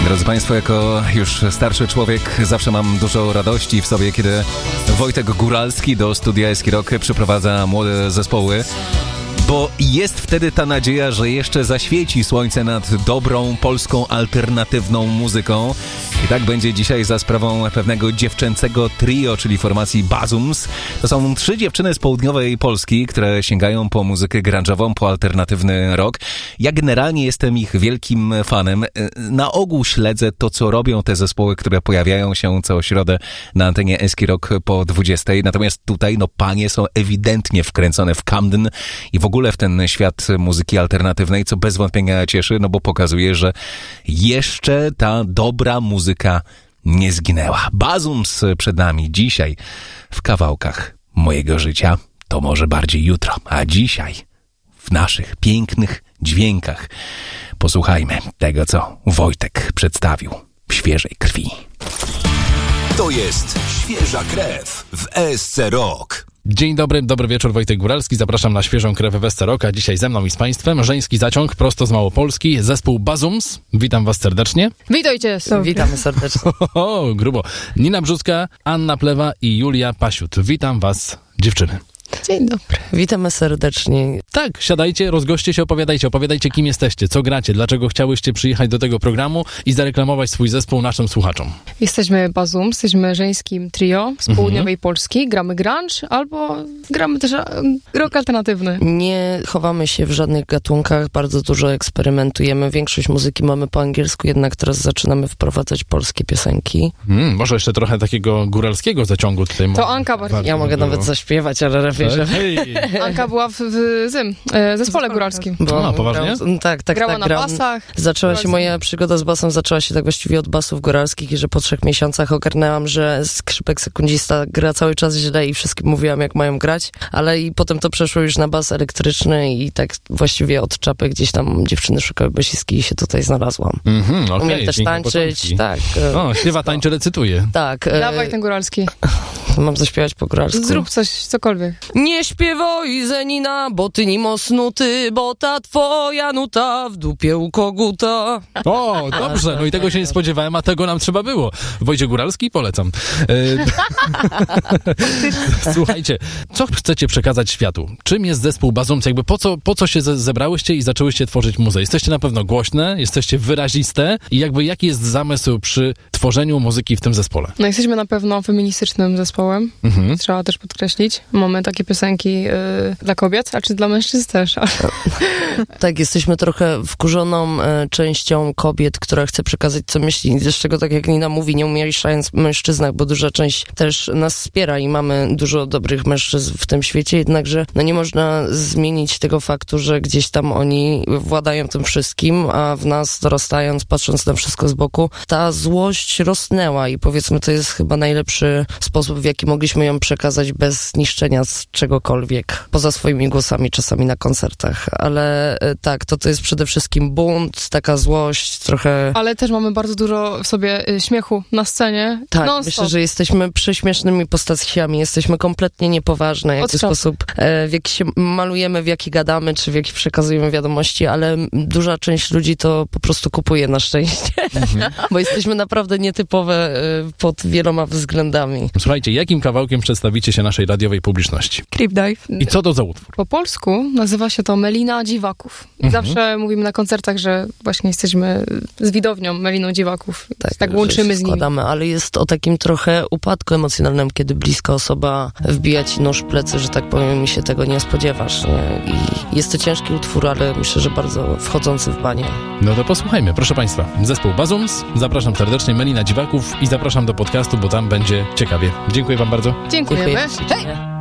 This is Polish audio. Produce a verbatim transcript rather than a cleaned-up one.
Drodzy Państwo, jako już starszy człowiek zawsze mam dużo radości w sobie, kiedy Wojtek Góralski do studia Eski Rock przyprowadza młode zespoły, bo jest wtedy ta nadzieja, że jeszcze zaświeci słońce nad dobrą, polską, alternatywną muzyką. I tak będzie dzisiaj za sprawą pewnego dziewczęcego trio, czyli formacji Bazooms. To są trzy dziewczyny z południowej Polski, które sięgają po muzykę grunge'ową, po alternatywny rock. Ja generalnie jestem ich wielkim fanem. Na ogół śledzę to, co robią te zespoły, które pojawiają się co środę na antenie Eski Rock po dwudziestej. Natomiast tutaj, no, panie są ewidentnie wkręcone w Camden i w ogóle w ten świat muzyki alternatywnej, co bez wątpienia cieszy, no bo pokazuje, że jeszcze ta dobra muzyka nie zginęła. Bazooms przed nami dzisiaj w kawałkach mojego życia, to może bardziej jutro, a dzisiaj w naszych pięknych dźwiękach posłuchajmy tego, co Wojtek przedstawił w świeżej krwi. To jest świeża krew w E S C Rock. Dzień dobry, dobry wieczór, Wojtek Góralski. Zapraszam na świeżą krew w E S C Rock, a dzisiaj ze mną i z Państwem żeński zaciąg prosto z Małopolski, zespół Bazooms. Witam Was serdecznie. Witajcie. Witamy serdecznie. O, grubo. Nina Brzuska, Anna Plewa i Julia Pasiut. Witam Was, dziewczyny. Dzień dobry. Witamy serdecznie. Tak, siadajcie, rozgoście się, opowiadajcie, opowiadajcie kim jesteście, co gracie, dlaczego chciałyście przyjechać do tego programu i zareklamować swój zespół naszym słuchaczom. Jesteśmy Bazooms, jesteśmy żeńskim trio z południowej Mhm. Polski. Gramy grunge albo gramy też rock alternatywny. Nie chowamy się w żadnych gatunkach, bardzo dużo eksperymentujemy. Większość muzyki mamy po angielsku, jednak teraz zaczynamy wprowadzać polskie piosenki. Hmm, może jeszcze trochę takiego góralskiego zaciągu tutaj. To Anka bardziej. Ja mogę było. nawet zaśpiewać, ale wierzę. Hej. Anka była w, w zym, e, zespole góralskim. A, poważnie? Gram, tak, tak, Grała tak. na gram. basach. Zaczęła się góralskim. moja przygoda z basem, zaczęła się tak właściwie od basów góralskich i że po trzech miesiącach ogarnęłam, że skrzypek sekundzista gra cały czas źle i wszystkim mówiłam, jak mają grać, ale i potem to przeszło już na bas elektryczny i tak właściwie od czapy gdzieś tam dziewczyny szukały basistki i się tutaj znalazłam. Mhm, okej, Umiem też piękne tańczyć, początki. tak. O, śpiewa, tańczy, recytuje. Tak. e, Dawaj ten góralski. Mam zaśpiewać po góralsku. Zrób coś, cokolwiek. Nie śpiewaj, Zenina, bo ty nim osnuty, bo ta twoja nuta w dupie u koguta. O, dobrze, no i tego się nie spodziewałem, a tego nam trzeba było. Wojciech Góralski, polecam. E... Słuchajcie, co chcecie przekazać światu? Czym jest zespół Bazooms? Jakby po co, po co się ze- zebrałyście i zaczęłyście tworzyć muzę? Jesteście na pewno głośne, jesteście wyraziste i jakby jaki jest zamysł przy tworzeniu muzyki w tym zespole? No jesteśmy na pewno feministycznym zespołem. Mhm. Trzeba też podkreślić. Mamy takie piosenki y, dla kobiet, a czy dla mężczyzn też. Ale... Tak, jesteśmy trochę wkurzoną e, częścią kobiet, która chce przekazać, co myśli. Z czego, tak jak Nina mówi, nie umieszczając w mężczyznach, bo duża część też nas wspiera i mamy dużo dobrych mężczyzn w tym świecie, jednakże no nie można zmienić tego faktu, że gdzieś tam oni władają tym wszystkim, a w nas dorastając, patrząc na wszystko z boku, ta złość rosnęła i powiedzmy, to jest chyba najlepszy sposób, w jaki mogliśmy ją przekazać bez niszczenia z czegokolwiek, poza swoimi głosami czasami na koncertach, ale e, tak, to to jest przede wszystkim bunt, taka złość, trochę... Ale też mamy bardzo dużo w sobie y, śmiechu na scenie. Tak, Non-stop. myślę, że jesteśmy prześmiesznymi postaciami, jesteśmy kompletnie niepoważne, Od jaki czasu. sposób, e, w jaki się malujemy, w jaki gadamy, czy w jaki przekazujemy wiadomości, ale duża część ludzi to po prostu kupuje na szczęście, Mhm. bo jesteśmy naprawdę nietypowe e, pod wieloma względami. Słuchajcie, jakim kawałkiem przedstawicie się naszej radiowej publiczności? Creep Dive. I co to za utwór? Po polsku nazywa się to Melina Dziwaków. I Mhm. zawsze mówimy na koncertach, że właśnie jesteśmy z widownią Meliną Dziwaków. Tak, tak łączymy że z nimi. składamy, ale jest o takim trochę upadku emocjonalnym, kiedy bliska osoba wbija ci nóż w plecy, że tak powiem, i się tego nie spodziewasz. Nie? I jest to ciężki utwór, ale myślę, że bardzo wchodzący w banie. No to posłuchajmy, proszę Państwa. Zespół Bazooms, zapraszam serdecznie, Melina Dziwaków i zapraszam do podcastu, bo tam będzie ciekawie. Dziękuję Wam bardzo. Dziękujemy. Dziękuję. Hej!